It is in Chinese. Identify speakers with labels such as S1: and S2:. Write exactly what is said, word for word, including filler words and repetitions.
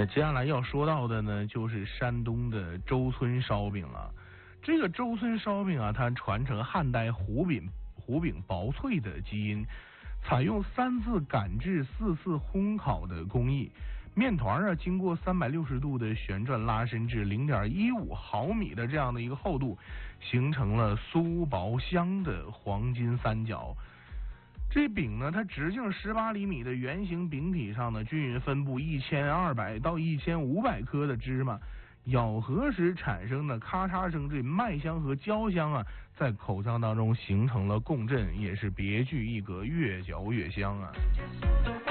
S1: 那接下来要说到的呢，就是山东的周村烧饼了。这个周村烧饼啊，它传承汉代糊饼糊饼薄脆的基因，采用三次擀制、四次烘烤的工艺。面团啊，经过三百六十度的旋转拉伸至零点一五毫米的这样的一个厚度，形成了酥薄香的黄金三角。这饼呢，它直径十八厘米的圆形饼体上呢，均匀分布一千二百到一千五百颗的芝麻，咬合时产生的咔嚓声，这麦香和焦香啊，在口腔当中形成了共振，也是别具一格，越嚼越香啊。